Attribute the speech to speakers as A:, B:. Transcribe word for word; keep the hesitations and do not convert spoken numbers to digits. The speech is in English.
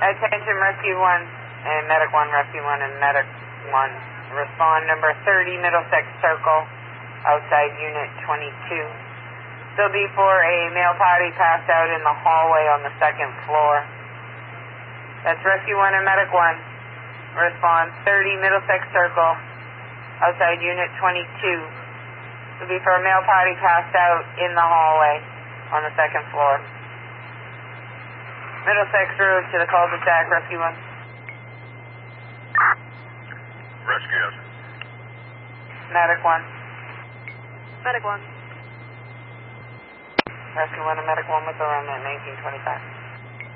A: Attention Rescue one and Medic one, Rescue one and Medic one. Respond number thirty, Middlesex Circle, outside Unit twenty-two. Still be for a male party passed out in the hallway on the second floor. That's Rescue one and Medic one. Respond thirty, Middlesex Circle, outside Unit twenty-two. Still be for a male party passed out in the hallway on the second floor. Middlesex Road to the cul-de-sac, Rescue one.
B: Rescue, yes.
A: Medic one.
C: Medic one.
A: Rescue one and Medic one with the run at nineteen twenty-five.